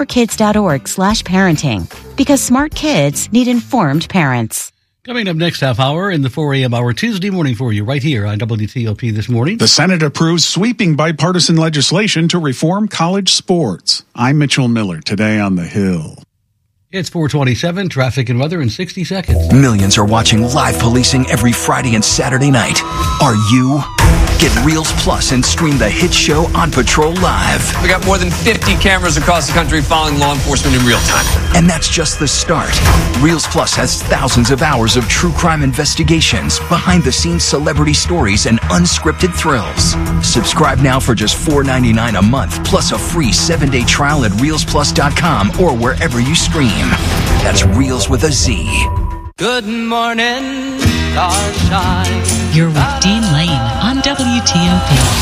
carsforkids.org/parenting, because smart kids need informed parents. Coming up next half hour in the 4 a.m. hour Tuesday morning for you right here on WTOP This Morning. The Senate approves sweeping bipartisan legislation to reform college sports. I'm Mitchell Miller, today on The Hill. It's 4:27, traffic and weather in 60 seconds. Millions are watching live policing every Friday and Saturday night. Are you? Get Reels Plus and stream the hit show On Patrol Live. We got more than 50 cameras across the country following law enforcement in real time. And that's just the start. Reels Plus has thousands of hours of true crime investigations, behind-the-scenes celebrity stories, and unscripted thrills. Subscribe now for just $4.99 a month, plus a free 7-day trial at ReelsPlus.com or wherever you stream. That's Reels with a Z. Good morning, sunshine. You're with Dean Lane on WTOP.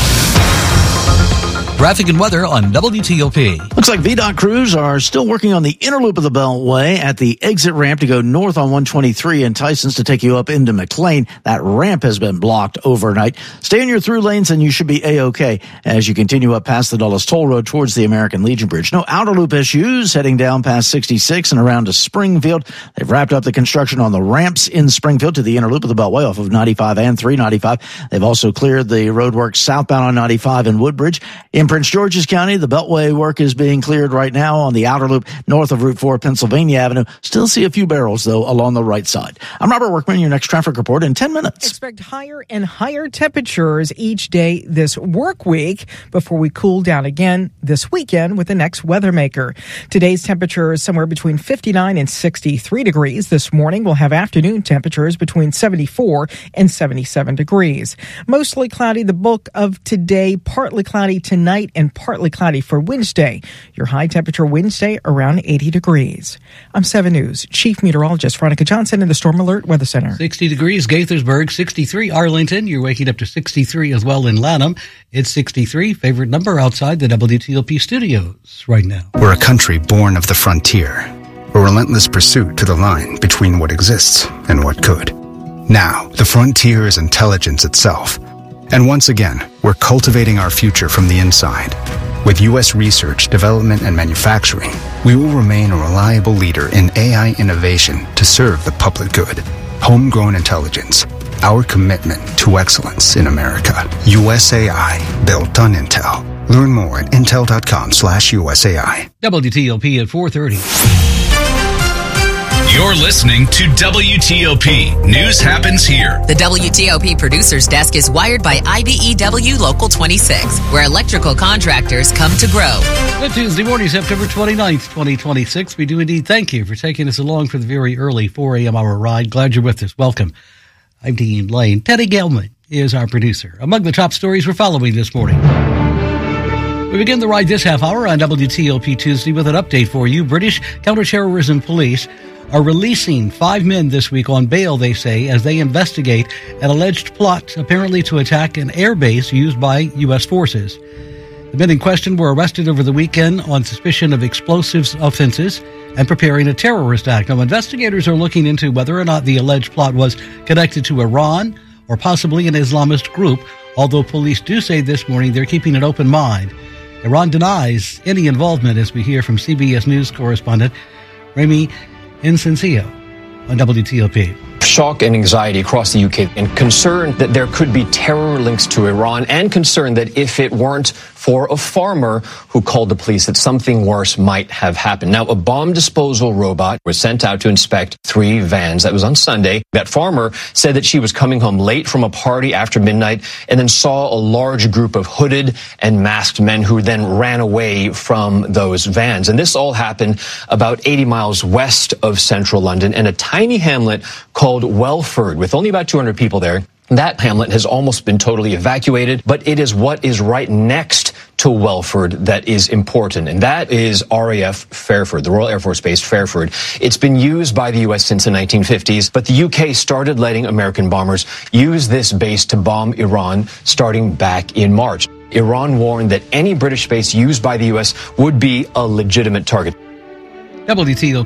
Traffic and weather on WTOP. Looks like VDOT crews are still working on the inner loop of the Beltway at the exit ramp to go north on 123 in Tysons to take you up into McLean. That ramp has been blocked overnight. Stay in your through lanes and you should be A-OK as you continue up past the Dulles Toll Road towards the American Legion Bridge. No outer loop issues heading down past 66 and around to Springfield. They've wrapped up the construction on the ramps in Springfield to the inner loop of the Beltway off of 95 and 395. They've also cleared the roadwork southbound on 95 in Woodbridge. In Prince George's County, the Beltway work is being cleared right now on the outer loop north of Route 4, Pennsylvania Avenue. Still see a few barrels, though, along the right side. I'm Robert Workman, your next traffic report in 10 minutes. Expect higher and higher temperatures each day this work week before we cool down again this weekend with the next weather maker. Today's temperature is somewhere between 59 and 63 degrees. This morning, we'll have afternoon temperatures between 74 and 77 degrees. Mostly cloudy the bulk of today, partly cloudy tonight, and partly cloudy for Wednesday. Your high temperature Wednesday around 80 degrees. I'm 7 News Chief Meteorologist Veronica Johnson in the Storm Alert Weather Center. 60 degrees Gaithersburg, 63 Arlington. You're waking up to 63 as well in Lanham. It's 63, favorite number outside the WTOP studios right now. We're a country born of the frontier, a relentless pursuit to the line between what exists and what could. Now, the frontier is intelligence itself. And once again, we're cultivating our future from the inside. With U.S. research, development, and manufacturing, we will remain a reliable leader in AI innovation to serve the public good. Homegrown intelligence, our commitment to excellence in America. USAI, built on Intel. Learn more at intel.com/USAI. WTOP at 4:30. You're listening to WTOP. News happens here. The WTOP Producers Desk is wired by IBEW Local 26, where electrical contractors come to grow. Good Tuesday morning, September 29th, 2026. We do indeed thank you for taking us along for the very early 4 a.m. hour ride. Glad you're with us. Welcome. I'm Dean Lane. Teddy Gelman is our producer. Among the top stories we're following this morning. We begin the ride this half hour on WTOP Tuesday with an update for you. British counterterrorism police are releasing 5 men this week on bail, they say, as they investigate an alleged plot apparently to attack an air base used by U.S. forces. The men in question were arrested over the weekend on suspicion of explosives offenses and preparing a terrorist act. Now, investigators are looking into whether or not the alleged plot was connected to Iran or possibly an Islamist group, although police do say this morning they're keeping an open mind. Iran denies any involvement, as we hear from CBS News correspondent Remy Incencio on WTOP. Shock and anxiety across the UK and concern that there could be terror links to Iran, and concern that if it weren't for a farmer who called the police, that something worse might have happened. Now, a bomb disposal robot was sent out to inspect 3 vans. That was on Sunday. That farmer said that she was coming home late from a party after midnight and then saw a large group of hooded and masked men who then ran away from those vans. And this all happened about 80 miles west of central London in a tiny hamlet called Welford, with only about 200 people there. That hamlet has almost been totally evacuated, but it is what is right next to Welford that is important, and that is RAF Fairford, the Royal Air Force Base Fairford. It's been used by the U.S. since the 1950s, but the UK started letting American bombers use this base to bomb Iran starting back in March. Iran warned that any British base used by the U.S. would be a legitimate target. WTOP